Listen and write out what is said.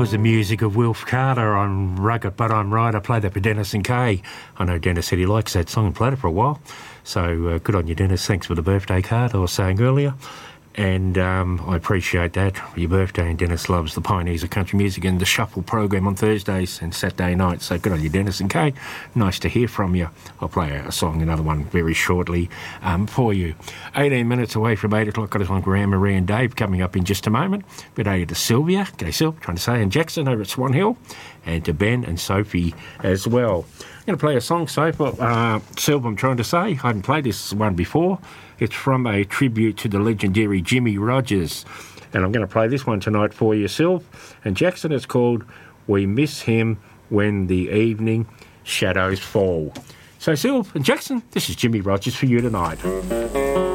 was the music of Wilf Carter on Rugged But I'm Right. I played that for Dennis and Kay. I know Dennis said he likes that song and played it for a while. So good on you, Dennis. Thanks for the birthday card I was saying earlier. And I appreciate that, your birthday. And Dennis loves the Pioneers of Country Music and the Shuffle program on Thursdays and Saturday nights. So good on you, Dennis and Kay. Nice to hear from you. I'll play a song, another one, very shortly for you. 18 minutes away from 8 o'clock. Got this one, Graham, Marie and Dave coming up in just a moment. Good day to Sylvia. G'day, Syl, trying to say, and Jackson over at Swan Hill. And to Ben and Sophie as well. I'm going to play a song, Syl, I'm trying to say. I hadn't played this one before. It's from a tribute to the legendary Jimmy Rogers. And I'm going to play this one tonight for you, Syl. And Jackson, it's called We Miss Him When the Evening Shadows Fall. So, Syl and Jackson, this is Jimmy Rogers for you tonight.